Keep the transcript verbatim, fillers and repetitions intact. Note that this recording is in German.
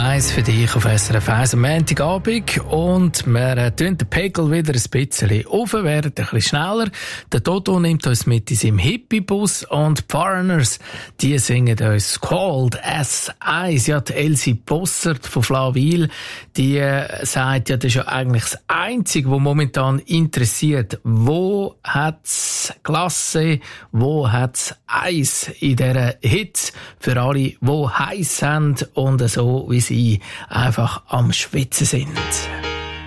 eins für dich auf S R F eins am Montagabend und wir tun den Pegel wieder ein bisschen auf, werden ein bisschen schneller. Der Toto nimmt uns mit in seinem Hippie-Bus und die Foreigners, die singen uns Cold as Ice. Ja, die Elsie Bossert von Flawil, die äh, sagt, ja, das ist ja eigentlich das Einzige, was momentan interessiert. Wo hat's Glasse, wo hat's Eis in dieser Hitze für alle, die heiß sind und so wie sie einfach am Schwitzen sind.